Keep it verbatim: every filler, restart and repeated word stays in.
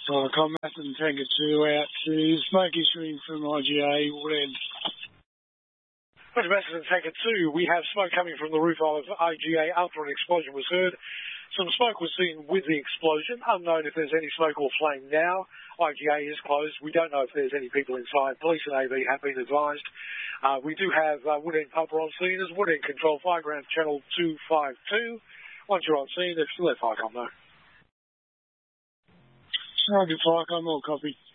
Uh, Commaster Tanker two out to smoke issuing from I G A, Woodend. Commaster Tanker two, we have smoke coming from the roof of I G A after an explosion was heard. Some smoke was seen with the explosion. Unknown if there's any smoke or flame now. I G A is closed. We don't know if there's any people inside. Police and A V have been advised. Uh, we do have uh, Woodend Pumper on scene as Woodend Control Fireground Channel two five two. Once you're on scene, if you let Firecom know. Target Firecom, all copy.